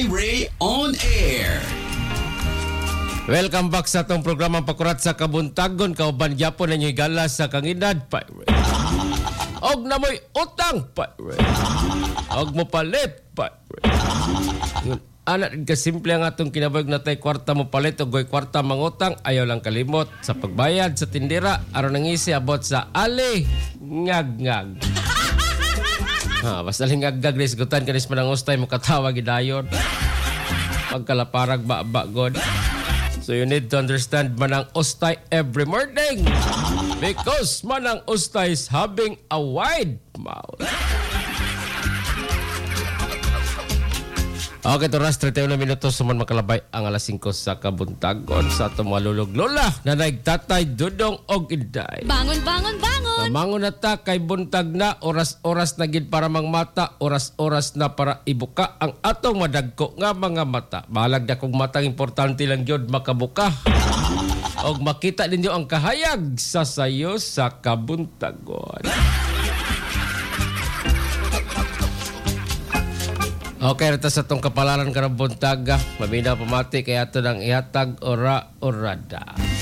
Ray on Air. Welcome back sa atong programang Pakurat sa Kabuntagon. Kauban gyapon ninyo igala sa kangidad, Ray. Og na mo'y utang, Ray. Og mo palit, Ray. Yun, anak kasimple ang atong kinabuhig na tay kwarta mo palit o goy kwarta mangutang. Ayaw lang kalimot sa pagbayad sa tindera. Aron nangisi abot sa ali ngag-ngag. Basta lingag-ngag rin sigutan kanis manang ustay mo katawag idayon. Pagkalaparag ba god. So you need to understand manang ustay every morning. Because manang ustay is having a wide mouth. Okay, toras 31 minutos suman makalabay ang alas 5 sa Kabuntagon sa atong malulog lola na nagtatay dudong og inday. Bangon, bangon, bangon! Mangon na ta kay buntag na oras-oras na gid para mangmata, oras-oras na para ibuka ang atong madagko nga mga mata. Balag na kung matang importante lang gyud makabuka. Og makita ninyo ang kahayag sa sayo sa Kabuntagon. Okay, rita sa itong kapalaran ka ng buntaga. Maminaw pamati kaya ito ng ihatag ora-orada.